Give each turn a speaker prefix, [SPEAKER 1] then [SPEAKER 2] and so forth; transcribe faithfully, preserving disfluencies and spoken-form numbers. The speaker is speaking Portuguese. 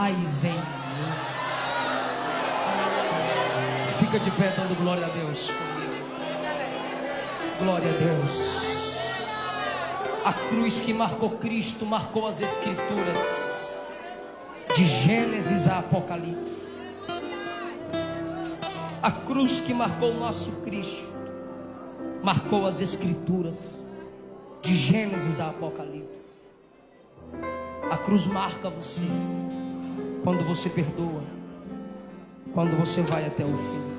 [SPEAKER 1] em mim. Fica de pé dando glória a Deus comigo. Glória a Deus. A cruz que marcou Cristo marcou as Escrituras, de Gênesis a Apocalipse. A cruz que marcou o nosso Cristo marcou as Escrituras, de Gênesis a Apocalipse. A cruz marca você quando você perdoa, quando você vai até o fim.